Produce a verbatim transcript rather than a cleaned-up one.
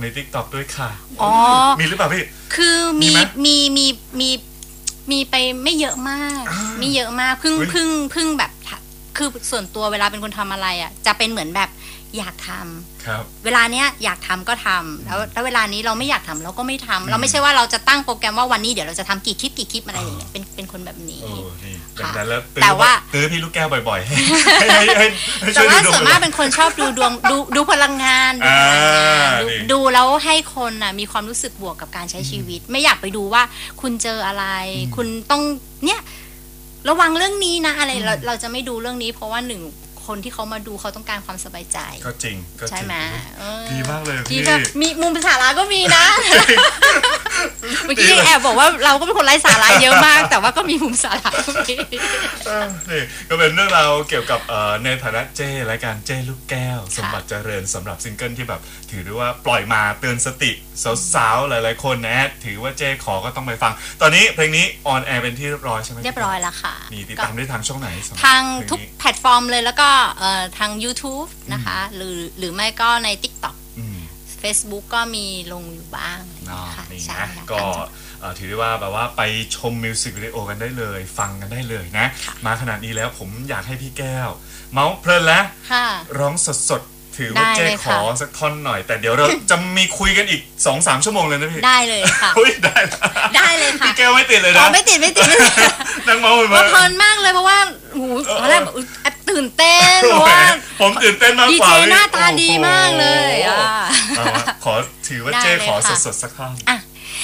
ใน TikTok ด้วยค่ะอ๋อมีหรือเปล่าพี่คือมีมีมีมีมีไปไม่เยอะมากไม่เยอะมากเพิ่งเพิ่งเพิ่งแบบคือส่วนตัวเวลาเป็นคนทำอะไรอ่ะจะเป็นเหมือนแบบอยากทำครับเวลาเนี้ยอยากทำก็ทำแล้วแล้วเวลานี้เราไม่อยากทำเราก็ไม่ทำเราไม่ใช่ว่าเราจะตั้งโปรแกรมว่าวันนี้เดี๋ยวเราจะทำกี่คลิปกี่คลิปอะไรอย่างเงี้ยเป็นเป็นคนแบบนี้ค่ะแล้วแต่ว่าตื้อพี่ลูกแก้วบ่อยๆให้ให้แต่ว่าส่วนมากเป็นคนชอบดูดวงดูดูพลังงานดูแล้วให้คนน่ะมีความรู้สึกบวกกับการใช้ชีวิตไม่อยากไปดูว่าคุณเจออะไรคุณต้องเนี่ยระวังเรื่องนี้นะอะไรเราเราจะไม่ดูเรื่องนี้เพราะว่าหนึ่งคนที่เขามาดูเขาต้องการความสบายใจก็จริงก็จริงใช่ไหมดีมากเลยพี่มีมุมสาระก็มีนะเมื่อกี้แอบบอกว่าเราก็เป็นคนไร้สาระเยอะมากแต่ว่าก็มีมุมสาระก็มีนี่ก็เป็นเรื่องราวเกี่ยวกับในฐานะเจ้รายการเจ้ลูกแก้วสมบัติเจริญสำหรับซิงเกิลที่แบบถือได้ว่าปล่อยมาเตือนสติสาวๆหลายๆคนนะถือว่าเจ้ขอก็ต้องไปฟังตอนนี้เพลงนี้ออนแอร์เป็นที่เรียบร้อยใช่ไหมเรียบร้อยแล้วค่ะมีติดตามได้ทางช่องไหนทางทุกแพลตฟอร์มเลยแล้วก็ทาง YouTube นะคะหรือหรือไม่ก็ใน TikTok Facebook ก็มีลงอยู่บ้างค่ะนี่นะก็ถือได้ว่าแบบว่าไปชมมิวสิกวิดีโอกันได้เลยฟังกันได้เลยนะมาขนาดนี้แล้วผมอยากให้พี่แก้วเมาส์เพลินแล้วร้องสดๆถือว่าเจ๊ขอสักท่อนหน่อยแต่เดี๋ยวเราจะมีคุยกันอีก สองถึงสาม ชั่วโมงเลยนะพี่ได้เลยค่ะได้ได้เลยค่ะพี่แก้วไม่ติดเลยนะไม่ติดไม่ติดไม่ติดนั่งเมาส์เพลินมากเลยเพราะว่าโอ้โหตอนแรกตื่นเต้นว่าผมตื่นเต้นมากกว่าดีเจหน้าตาดีมากเลยอ่ะขอถือว่าเจ๊ขอสดๆสักท่อนอ่ะ